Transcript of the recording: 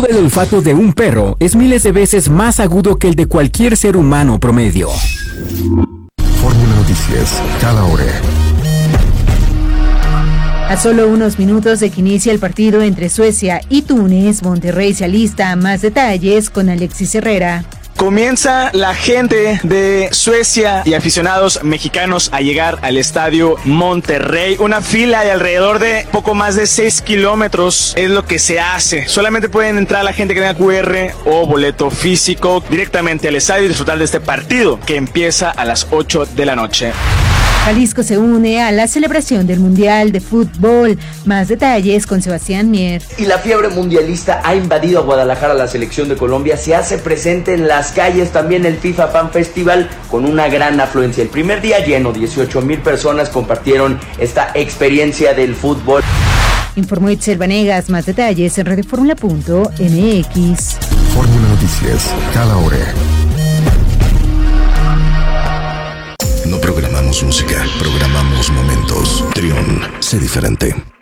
del olfato de un perro es miles de veces más agudo que el de cualquier ser humano promedio. Fórmula Noticias, cada hora. A solo unos minutos de que inicie el partido entre Suecia y Túnez, Monterrey se alista. Más detalles con Alexis Herrera. Comienza la gente de Suecia y aficionados mexicanos a llegar al estadio Monterrey. Una fila de alrededor de poco más de 6 kilómetros es lo que se hace. Solamente pueden entrar la gente que tenga QR o boleto físico directamente al estadio y disfrutar de este partido que empieza a las 8 de la noche. Jalisco se une a la celebración del Mundial de Fútbol. Más detalles con Sebastián Mier. Y la fiebre mundialista ha invadido a Guadalajara. La selección de Colombia se hace presente en las calles. También el FIFA Fan Festival con una gran afluencia. El primer día lleno, 18,000 personas compartieron esta experiencia del fútbol. Informó Itzel Vanegas. Más detalles en redefórmula.mx. Fórmula Noticias, cada hora. No programamos música, programamos momentos. Trión, sé diferente.